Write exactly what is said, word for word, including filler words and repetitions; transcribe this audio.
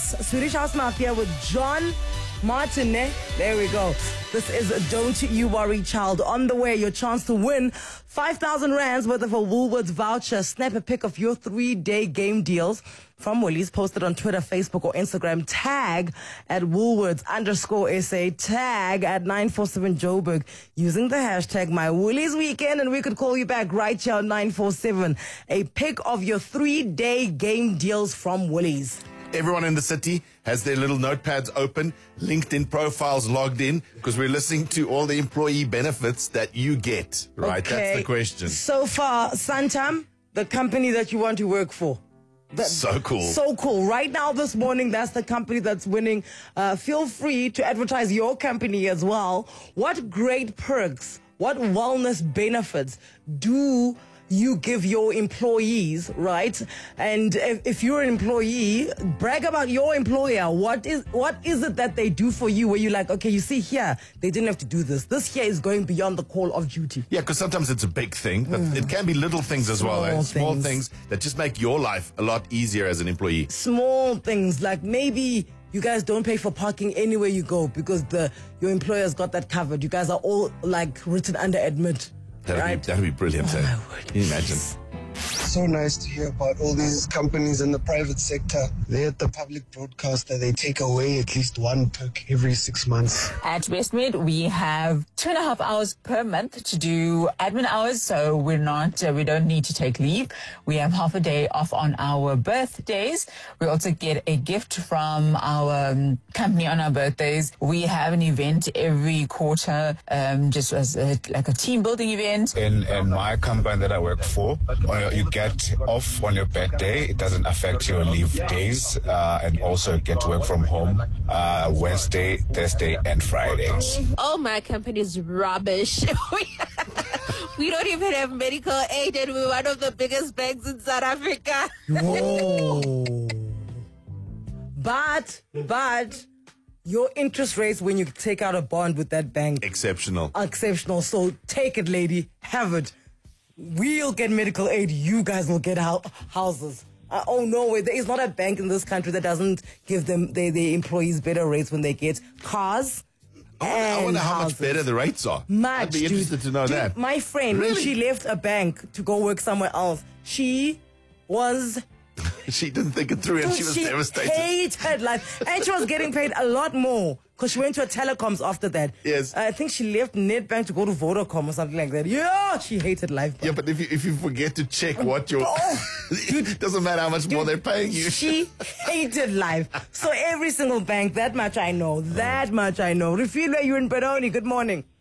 Swedish House Mafia with John Martin. Eh? There we go. This is Don't You Worry Child. On the way, your chance to win five thousand rands worth of a Woolworths voucher. Snap a pic of your three-day game deals from Woolies. Post it on Twitter, Facebook, or Instagram. Tag at Woolworths underscore S A. Tag at nine four seven Joburg using the hashtag My Woolies Weekend, and we could call you back right here on nine four seven. A pic of your three-day game deals from Woolies. Everyone in the city has their little notepads open, LinkedIn profiles logged in, because we're listening to all the employee benefits that you get, right? Okay. That's the question. So far, Santam, the company that you want to work for. That, so cool. So cool. Right now, this morning, that's the company that's winning. Uh, feel free to advertise your company as well. What great perks, what wellness benefits do you give your employees, right? And if, if you're an employee, brag about your employer. What is what is it that they do for you where you're like, okay, you see here, they didn't have to do this. This here is going beyond the call of duty. Yeah, because sometimes it's a big thing, but mm. it can be little things as Small well. Eh? Small things. things that just make your life a lot easier as an employee. Small things like maybe you guys don't pay for parking anywhere you go because the your employer's got that covered. You guys are all like written under admit. That'd, right? be, that'd be brilliant. Oh, eh? my word. Can you imagine? So nice to hear about all these companies in the private sector. They're at the public broadcaster. They take away at least one perk every six months. At Westmead, we have two and a half hours per month to do admin hours, so we're not, uh, we don't need to take leave. We have half a day off on our birthdays. We also get a gift from our um, company on our birthdays. We have an event every quarter, um, just as a, like a team building event. In, in my company that I work for, you get off on your birthday. It doesn't affect your leave days, uh, and also get to work from home uh, Wednesday, Thursday, and Fridays. Oh, my company is rubbish. We don't even have medical aid, and we're one of the biggest banks in South Africa. Whoa. But, but, your interest rates when you take out a bond with that bank. Exceptional. Exceptional. So take it, lady. Have it. We'll get medical aid. You guys will get ho- houses. Uh, oh, no way. There is not a bank in this country that doesn't give them their, their employees better rates when they get cars. I wonder, I wonder how houses. much better the rates are. Much, I'd be interested dude. to know Dude, that. My friend, Really? when she left a bank to go work somewhere else, she was... She didn't think it through and she was she devastated. hated life. And she was getting paid a lot more because she went to a telecoms after that. Yes. I think she left Nedbank to go to Vodacom or something like that. Yeah, she hated life. Yeah, but if you, if you forget to check what your... Oh, it doesn't matter how much more they're paying you. She hated life. So every single bank, that much I know. That much I know. Refilwe, you're in Benoni. Good morning.